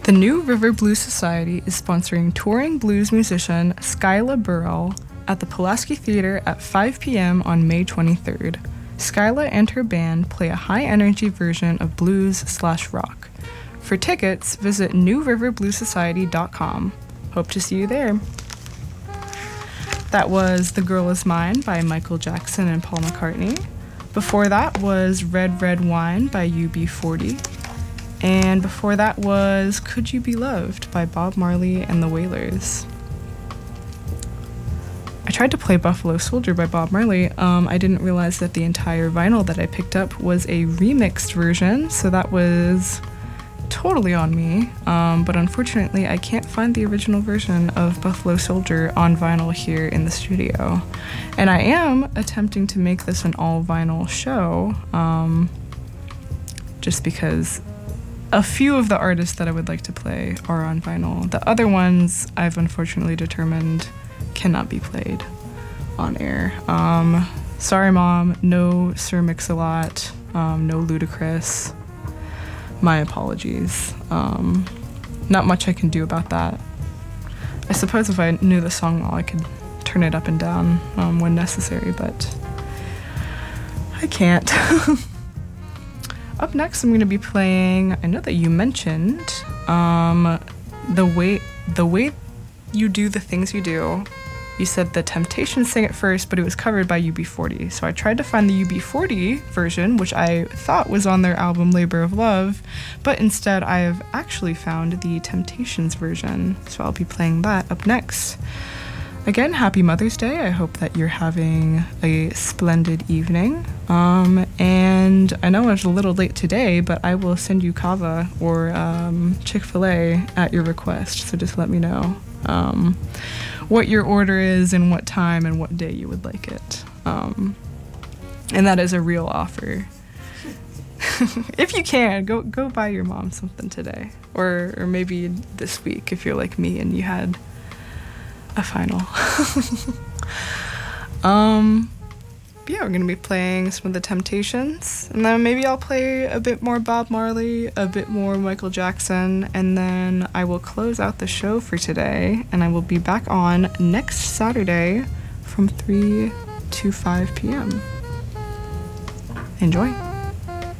The New River Blues Society is sponsoring touring blues musician Skyla Burrell at the Pulaski Theater at 5 p.m. on May 23rd. Skyla and her band play a high-energy version of blues/rock. For tickets, visit newriverbluesociety.com. Hope to see you there. That was The Girl Is Mine by Michael Jackson and Paul McCartney. Before that was Red Red Wine by UB40. And before that was Could You Be Loved by Bob Marley and the Wailers. I tried to play Buffalo Soldier by Bob Marley. I didn't realize that the entire vinyl that I picked up was a remixed version, so that was totally on me. But unfortunately, I can't find the original version of Buffalo Soldier on vinyl here in the studio. And I am attempting to make this an all-vinyl show, just because a few of the artists that I would like to play are on vinyl. The other ones I've unfortunately determined cannot be played on air. Sorry, Mom. No Sir Mix-a-Lot. No Ludacris. My apologies. Not much I can do about that. I suppose if I knew the song well, I could turn it up and down when necessary, but I can't. Up next, I'm going to be playing, I know that you mentioned, the way you do the things you do. You said the Temptations sang it first, but it was covered by UB40. So I tried to find the UB40 version, which I thought was on their album Labor of Love, but instead I have actually found the Temptations version. So I'll be playing that up next. Again, happy Mother's Day. I hope that you're having a splendid evening. And I know I was a little late today, but I will send you kava or Chick-fil-A at your request. So just let me know what your order is and what time and what day you would like it. And that is a real offer. If you can, go buy your mom something today. Or maybe this week if you're like me and you had a final. Yeah, we're gonna be playing some of the Temptations, and then maybe I'll play a bit more Bob Marley, a bit more Michael Jackson, and then I will close out the show for today, and I will be back on next Saturday from 3 to 5 p.m. Enjoy.